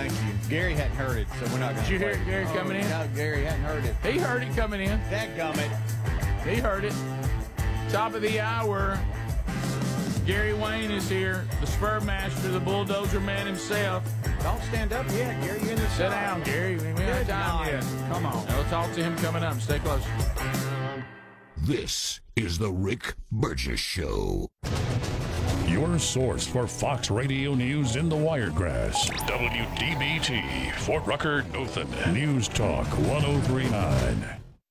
thank you. Gary hadn't heard it, so we're not going to. Did you hear Gary coming in? No, Gary hadn't heard it. He heard it coming in. Dadgummit. He heard it. Top of the hour. Gary Wayne is here, the spur master, the bulldozer man himself. Don't stand up yet, Gary. You're in the Sit down, Gary. We ain't got time yet. Come on. We'll talk to him coming up. Stay close. This is the Rick Burgess Show. Your source for Fox Radio News in the Wiregrass. WDBT, Fort Rucker, Dothan. News Talk 1039.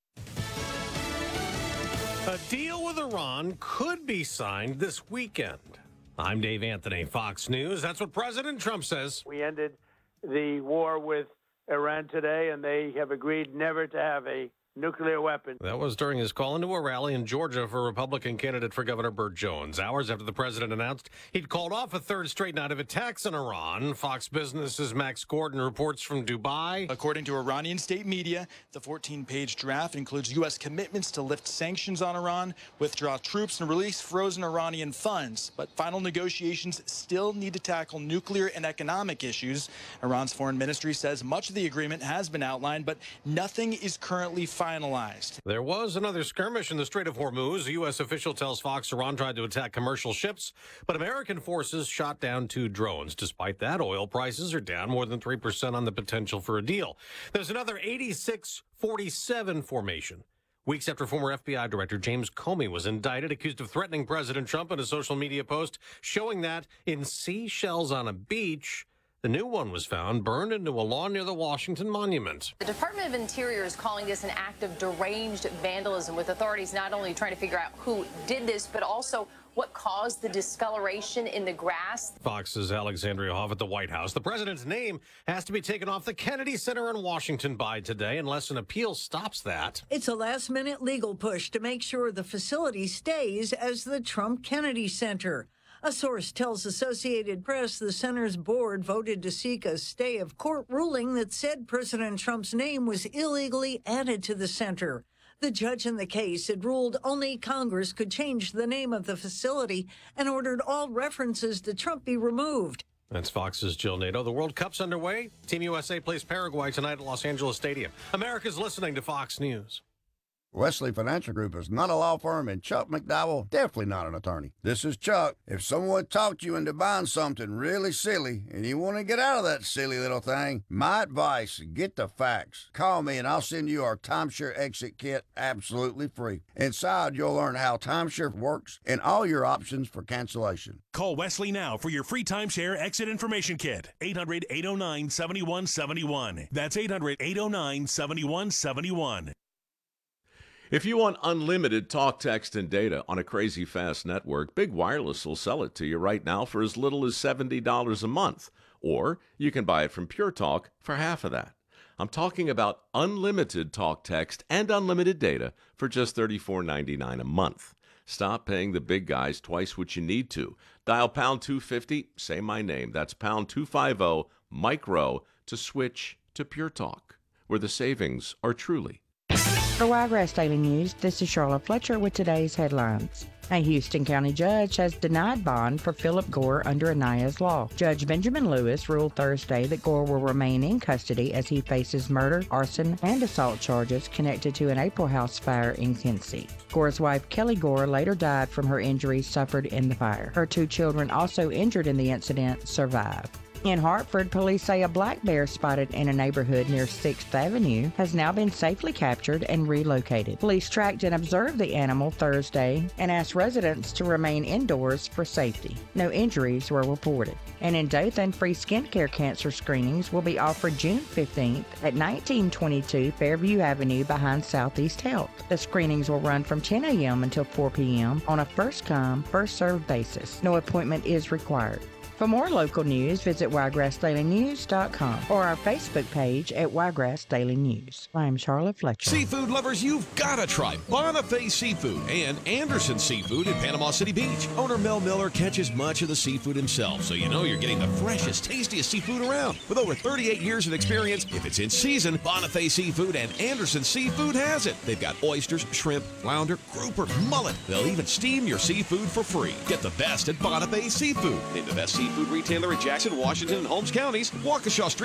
A deal with Iran could be signed this weekend. I'm Dave Anthony, Fox News. That's what President Trump says. We ended the war with Iran today, and they have agreed never to have a nuclear weapon. That was during his call into a rally in Georgia for Republican candidate for Governor Burt Jones. Hours after the president announced he'd called off a third straight night of attacks in Iran. Fox Business's Max Gordon reports from Dubai. According to Iranian state media, the 14-page draft includes U.S. commitments to lift sanctions on Iran, withdraw troops, and release frozen Iranian funds. But final negotiations still need to tackle nuclear and economic issues. Iran's foreign ministry says much of the agreement has been outlined, but nothing is currently finalized. There was another skirmish in the Strait of Hormuz. A U.S. official tells Fox Iran tried to attack commercial ships, but American forces shot down 2 drones. Despite that, oil prices are down more than 3% on the potential for a deal. There's another 86-47 formation. Weeks after former FBI Director James Comey was indicted, accused of threatening President Trump in a social media post showing that in seashells on a beach, the new one was found burned into a lawn near the Washington Monument. The Department of Interior is calling this an act of deranged vandalism, with authorities not only trying to figure out who did this, but also what caused the discoloration in the grass. Fox's Alexandria Hoff at the White House. The president's name has to be taken off the Kennedy Center in Washington by today unless an appeal stops that. It's a last-minute legal push to make sure the facility stays as the Trump Kennedy Center. A source tells Associated Press the center's board voted to seek a stay of court ruling that said President Trump's name was illegally added to the center. The judge in the case had ruled only Congress could change the name of the facility and ordered all references to Trump be removed. That's Fox's Jill Nato. The World Cup's underway. Team USA plays Paraguay tonight at Los Angeles Stadium. America's listening to Fox News. Wesley Financial Group is not a law firm, and Chuck McDowell definitely not an attorney. This is Chuck. If someone talked you into buying something really silly and you want to get out of that silly little thing, my advice, get the facts. Call me and I'll send you our timeshare exit kit absolutely free. Inside, you'll learn how timeshare works and all your options for cancellation. Call Wesley now for your free timeshare exit information kit. 800-809-7171. That's 800-809-7171. If you want unlimited talk, text, and data on a crazy fast network, Big Wireless will sell it to you right now for as little as $70 a month. Or you can buy it from Pure Talk for half of that. I'm talking about unlimited talk, text, and unlimited data for just $34.99 a month. Stop paying the big guys twice what you need to. Dial pound 250, say my name. That's pound 250, micro, to switch to Pure Talk, where the savings are truly. For Wiregrass Daily News, this is Charlotte Fletcher with today's headlines. A Houston County judge has denied bond for Philip Gore under Aniah's law. Judge Benjamin Lewis ruled Thursday that Gore will remain in custody as he faces murder, arson, and assault charges connected to an April House fire in Quincy. Gore's wife, Kelly Gore, later died from her injuries suffered in the fire. Her 2 children, also injured in the incident, survived. In Hartford, police say a black bear spotted in a neighborhood near 6th Avenue has now been safely captured and relocated. Police tracked and observed the animal Thursday and asked residents to remain indoors for safety. No injuries were reported. And in Dothan, free skincare cancer screenings will be offered June 15th at 1922 Fairview Avenue behind Southeast Health. The screenings will run from 10 a.m. until 4 p.m. on a first-come, first-served basis. No appointment is required. For more local news, visit WiregrassDailyNews.com or our Facebook page at Wiregrass Daily News. I'm Charlotte Fletcher. Seafood lovers, you've got to try Bonifay Seafood and Anderson Seafood in Panama City Beach. Owner Mel Miller catches much of the seafood himself, so you know you're getting the freshest, tastiest seafood around. With over 38 years of experience, if it's in season, Bonifay Seafood and Anderson Seafood has it. They've got oysters, shrimp, flounder, grouper, mullet. They'll even steam your seafood for free. Get the best at Bonifay Seafood. Named the best seafood retailer in Jackson, Washington, and Holmes counties. Waukesha Street